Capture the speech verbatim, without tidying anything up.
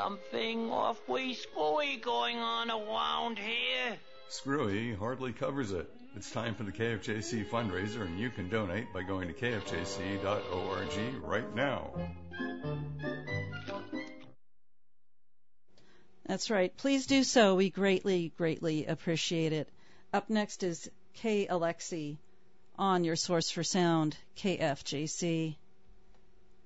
something awfully screwy going on around here. Screwy hardly covers it. It's time for the K F J C fundraiser, and you can donate by going to k f j c dot org right now. That's right. Please do so. We greatly, greatly appreciate it. Up next is K. Alexi on your source for sound, K F J C.